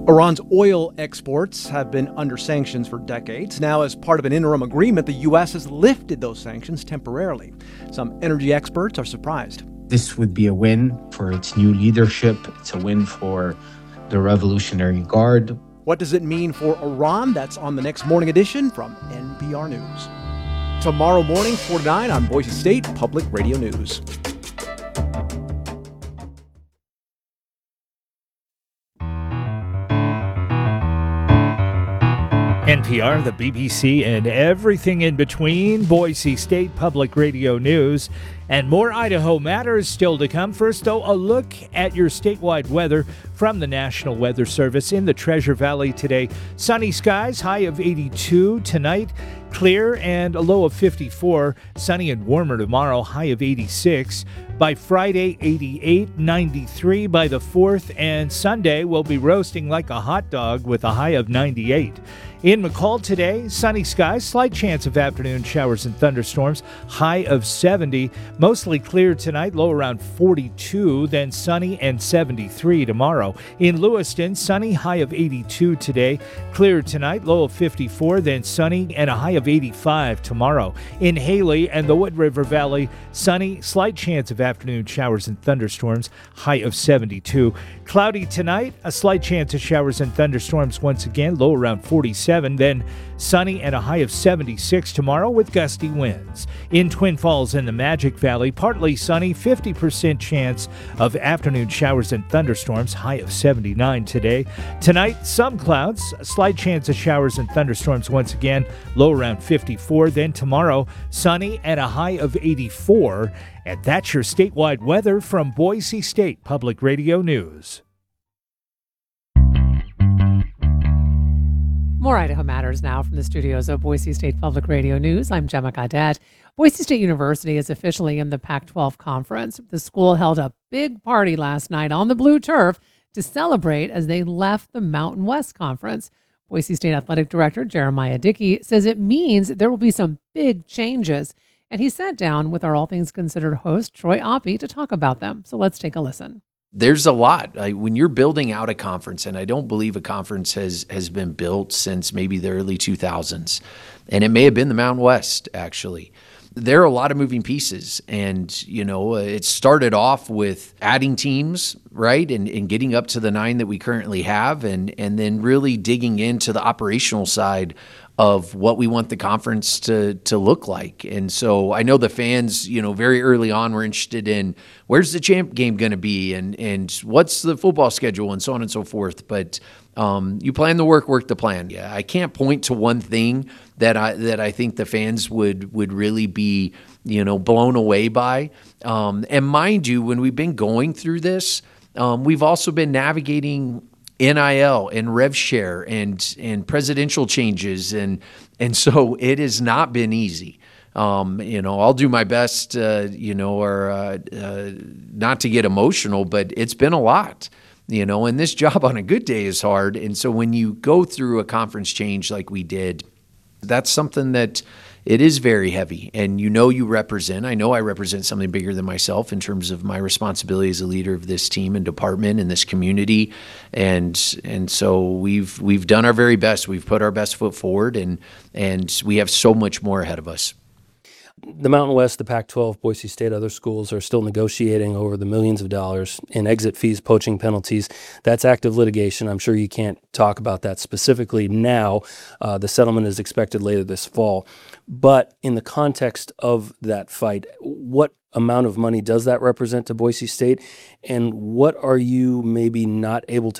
Iran's oil exports have been under sanctions for decades. Now, as part of an interim agreement, the U.S. has lifted those sanctions temporarily. Some energy experts are surprised. This would be a win for its new leadership. It's a win for the Revolutionary Guard. What does it mean for Iran? That's on the next morning edition from NPR News. Tomorrow morning, 4 to 9 on Boise State Public Radio News. NPR, the BBC, and everything in between. Boise State Public Radio News. And more Idaho Matters still to come. First, though, a look at your statewide weather from the National Weather Service in the Treasure Valley today. Sunny skies, high of 82 tonight. Clear and a low of 54. Sunny and warmer tomorrow, high of 86. By Friday, 88, 93 by the 4th, and Sunday we'll be roasting like a hot dog with a high of 98. In McCall today, sunny skies, slight chance of afternoon showers and thunderstorms, high of 70. Mostly clear tonight, low around 42, then sunny and 73 tomorrow. In Lewiston, sunny, high of 82 today. Clear tonight, low of 54, then sunny and a high of 85 tomorrow. In Haley and the Wood River Valley, sunny, slight chance of afternoon showers and thunderstorms, high of 72. Cloudy tonight, a slight chance of showers and thunderstorms once again, low around 47, then sunny and a high of 76 tomorrow with gusty winds. In Twin Falls and the Magic Valley, partly sunny, 50% chance of afternoon showers and thunderstorms, high of 79 today. Tonight, some clouds, a slight chance of showers and thunderstorms once again, low around 54. Then tomorrow, sunny and a high of 84. And that's your statewide weather from Boise State Public Radio News. More Idaho Matters now from the studios of Boise State Public Radio News. I'm Gemma Gaudette. Boise State University is officially in the Pac-12 Conference. The school held a big party last night on the blue turf to celebrate as they left the Mountain West Conference. Boise State Athletic Director Jeremiah Dickey says it means there will be some big changes. And he sat down with our All Things Considered host, Troy Oppie, to talk about them. So let's take a listen. There's a lot. When you're building out a conference, and I don't believe a conference has been built since maybe the early 2000s, and it may have been the Mountain West, actually. There are a lot of moving pieces, and, it started off with adding teams, right, and getting up to the 9 that we currently have, and then really digging into the operational side of what we want the conference to look like. And so I know the fans, very early on were interested in where's the champ game going to be and what's the football schedule and so on and so forth. But you plan the work the plan. Yeah, I can't point to one thing that I think the fans would really be, blown away by. And mind you, when we've been going through this, we've also been navigating NIL and rev share and presidential changes. And so it has not been easy. I'll do my best, not to get emotional, but it's been a lot, and this job on a good day is hard. And so when you go through a conference change like we did, that's something that it is very heavy. And you represent, I know I represent something bigger than myself in terms of my responsibility as a leader of this team and department and this community. And so we've done our very best. We've put our best foot forward, and we have so much more ahead of us. The Mountain West, the Pac-12, Boise State, other schools are still negotiating over the millions of dollars in exit fees, poaching penalties. That's active litigation. I'm sure you can't talk about that specifically now. The settlement is expected later this fall. But in the context of that fight, what amount of money does that represent to Boise State? And what are you maybe not able to